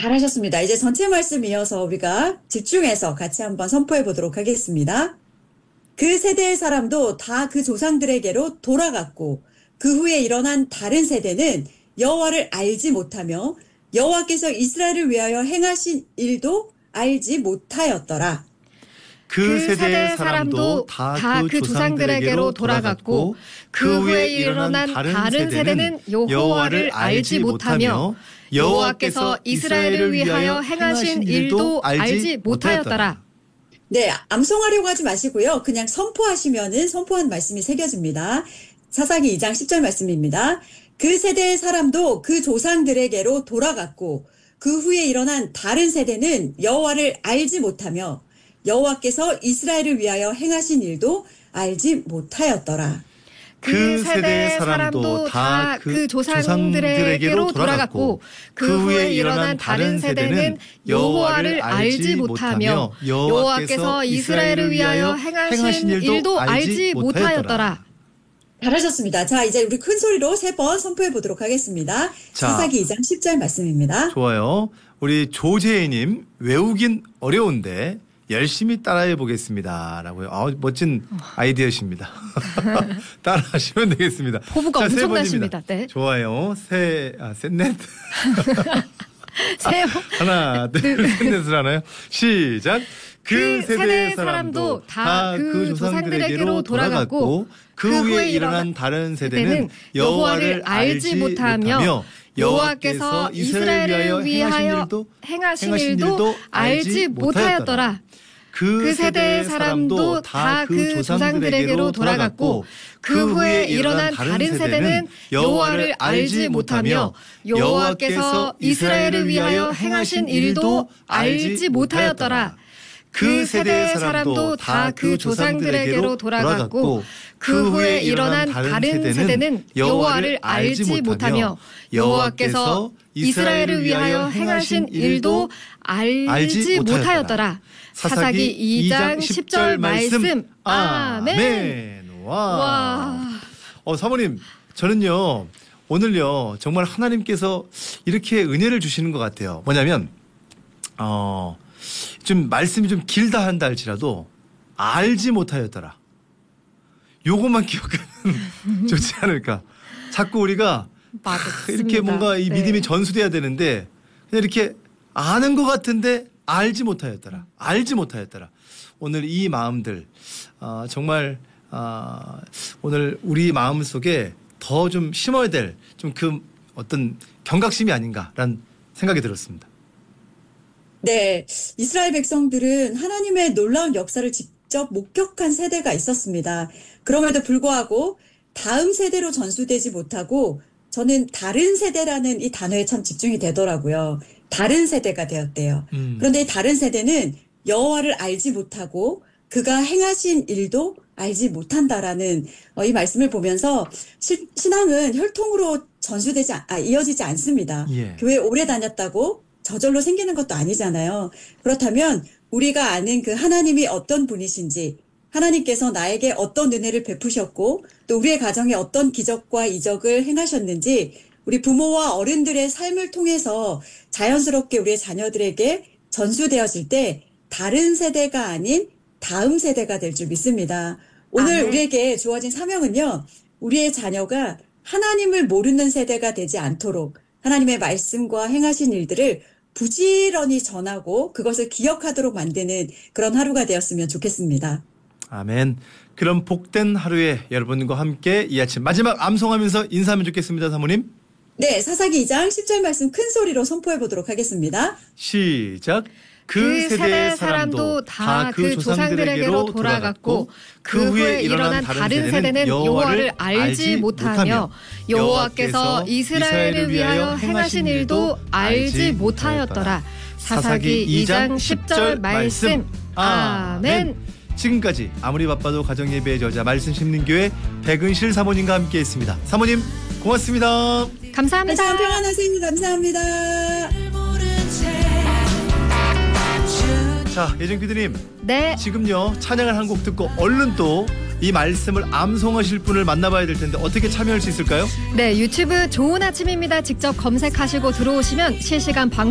잘하셨습니다. 이제 전체 말씀 이어서 우리가 집중해서 같이 한번 선포해 보도록 하겠습니다. 그 세대의 사람도 다 그 조상들에게로 돌아갔고 그 후에 일어난 다른 세대는 여호와를 알지 못하며 여호와께서 이스라엘을 위하여 행하신 일도 알지 못하였더라. 그 세대의 사람도 다 그 조상들에게로 돌아갔고 그 후에 일어난 다른 세대는 여호와를 알지 못하며 여호와께서 이스라엘을 위하여 행하신 일도 알지 못하였더라. 네, 암송하려고 하지 마시고요. 그냥 선포하시면은 선포한 말씀이 새겨집니다. 사사기 2장 10절 말씀입니다. 그 세대의 사람도 그 조상들에게로 돌아갔고 그 후에 일어난 다른 세대는 여호와를 알지 못하며 여호와께서 이스라엘을 위하여 행하신 일도 알지 못하였더라. 그 세대의 사람도 다 그 조상들에게로 돌아갔고 그 후에 일어난 다른 세대는 여호와를 알지 못하며 여호와께서 이스라엘을 위하여 행하신 일도 알지 못하였더라. 잘하셨습니다. 자, 이제 우리 큰 소리로 3번 선포해 보도록 하겠습니다. 사사기 2장 10절 말씀입니다. 좋아요. 우리 조재희님, 외우긴 어려운데 열심히 따라해 보겠습니다. 라고요. 멋진 아이디어십니다. 따라하시면 되겠습니다. 포부가 엄청나십니다. 네. 좋아요. 셋넷. 하나, 둘, 셋넷을 하나요? 시작. 그 세대의 사람도 다 그 조상들에게로 돌아갔고 그 후에 일어난 다른 세대는 여호와를 알지 못하며 여호와께서 이스라엘을 위하여 행하신 일도 알지 못하였더라. 그 세대의 사람도 다 그 조상들에게로 돌아갔고 그 후에 일어난 다른 세대는 여호와를 알지 못하며 여호와께서 이스라엘을 위하여 행하신 일도 알지 못하였더라. 그 세대의 사람도 다 그 조상들에게로 돌아갔고 그 후에 일어난 다른 세대는 여호와를 알지 못하며 여호와께서 이스라엘을 위하여 행하신 일도 알지 못하였더라. 사사기 2장 10절 말씀. 아멘. 와. 사모님, 저는요 오늘요 정말 하나님께서 이렇게 은혜를 주시는 것 같아요. 뭐냐면 좀 말씀이 좀 길다 한다 할지라도 알지 못하였더라. 요것만 기억하면 좋지 않을까. 자꾸 우리가 이렇게 뭔가 이 믿음이 전수돼야 되는데 그냥 이렇게 아는 것 같은데 알지 못하였더라. 알지 못하였더라. 오늘 이 마음들 정말 오늘 우리 마음 속에 더 좀 심어야 될 좀 그 어떤 경각심이 아닌가라는 생각이 들었습니다. 네, 이스라엘 백성들은 하나님의 놀라운 역사를 직접 목격한 세대가 있었습니다. 그럼에도 불구하고 다음 세대로 전수되지 못하고 저는 다른 세대라는 이 단어에 참 집중이 되더라고요. 다른 세대가 되었대요. 그런데 이 다른 세대는 여호와를 알지 못하고 그가 행하신 일도 알지 못한다라는 이 말씀을 보면서 신앙은 혈통으로 이어지지 않습니다. 예. 교회 오래 다녔다고 저절로 생기는 것도 아니잖아요. 그렇다면 우리가 아는 그 하나님이 어떤 분이신지, 하나님께서 나에게 어떤 은혜를 베푸셨고 또 우리의 가정에 어떤 기적과 이적을 행하셨는지 우리 부모와 어른들의 삶을 통해서 자연스럽게 우리의 자녀들에게 전수되었을 때 다른 세대가 아닌 다음 세대가 될 줄 믿습니다. 오늘 우리에게 주어진 사명은요. 우리의 자녀가 하나님을 모르는 세대가 되지 않도록 하나님의 말씀과 행하신 일들을 부지런히 전하고 그것을 기억하도록 만드는 그런 하루가 되었으면 좋겠습니다. 아멘. 그럼 복된 하루에 여러분과 함께 이 아침 마지막 암송하면서 인사하면 좋겠습니다. 사모님. 네, 사사기 2장 10절 말씀 큰 소리로 선포해 보도록 하겠습니다. 시작. 그 세대의 사람도 다 그 조상들에게로 돌아갔고 그 후에 일어난 다른 세대는 여호와를 알지 못하며 여호와께서 이스라엘을 위하여 행하신 일도 알지 못하였더라. 사사기 2장 10절 말씀. 아멘. 지금까지 아무리 바빠도 가정예배의 저자 말씀 심는 교회 백은실 사모님과 함께했습니다. 사모님 고맙습니다. 감사합니다. 항상 평안하세요. 감사합니다. 자, 예정기드님. 네. 지금요 찬양을 한 곡 듣고 얼른 또 이 말씀을 암송하실 분을 만나봐야 될 텐데 어떻게 참여할 수 있을까요? 네, 유튜브 좋은 아침입니다. 직접 검색하시고 들어오시면 실시간 방송